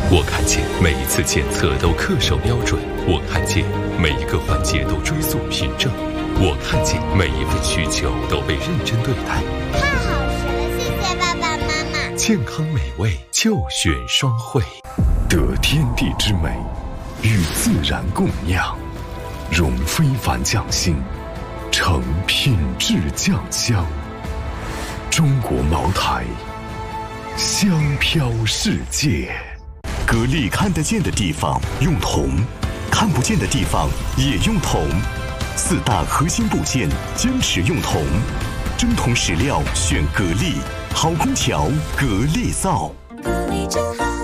我看见每一次检测都恪守标准，我看见每一个环节都追溯凭证，我看见每一份需求都被认真对待。 太好吃了，谢谢爸爸妈妈。 健康美味就选双汇， 得天地之美，与自然共酿，融非凡匠心，成品质酱香。中国茅台，香飘世界。 格力看得见的地方用铜，看不见的地方也用铜。4大核心部件坚持用铜，真铜实料选格力，好空调格力造。 格力真好。